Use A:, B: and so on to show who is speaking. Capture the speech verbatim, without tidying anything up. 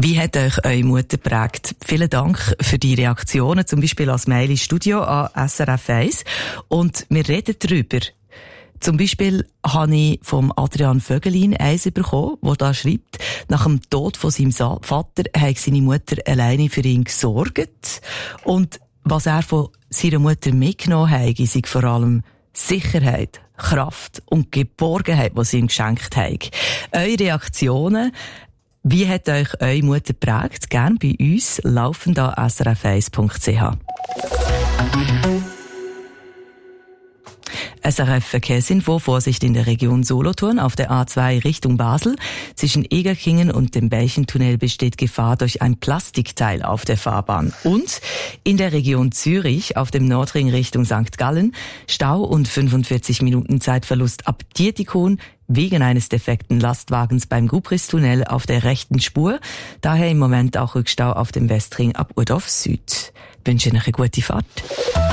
A: Wie hat euch eure Mutter geprägt? Vielen Dank für die Reaktionen, zum Beispiel als Mail ins Studio an S R F eins. Und wir reden darüber. Zum Beispiel habe ich vom Adrian Vögelin eins bekommen, der da schreibt, nach dem Tod von seinem Vater hat seine Mutter alleine für ihn gesorgt. Und was er von seiner Mutter mitgenommen hat, sei vor allem Sicherheit, Kraft und Geborgenheit, die sie ihm geschenkt hat. Eure Reaktionen, wie hat euch eure Mutter geprägt? Gerne bei uns, laufend an s r f eins punkt c h. S R F Verkehrsinfo, Vorsicht in der Region Solothurn auf der A zwei Richtung Basel. Zwischen Egerkingen und dem Belchentunnel besteht Gefahr durch ein Plastikteil auf der Fahrbahn. Und in der Region Zürich auf dem Nordring Richtung Sankt Gallen Stau und fünfundvierzig Minuten Zeitverlust ab Dietikon wegen eines defekten Lastwagens beim Gubristunnel auf der rechten Spur. Daher im Moment auch Rückstau auf dem Westring ab Urdorf Süd. Ich wünsche Ihnen eine gute Fahrt.